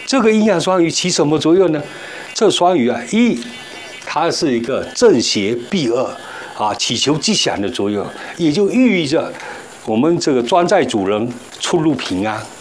这个阴阳双鱼起什么作用呢？这双鱼啊，它是一个正邪避恶啊，祈求吉祥的作用，也就寓意着我们这个庄寨主人出入平安。